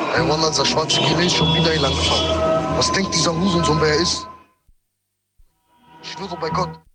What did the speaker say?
Ey, Wallah, dieser schwarze Gelee ist schon wieder hier lang gefahren. Was denkt dieser Hurensohn, wer er ist? Ich schwöre bei Gott.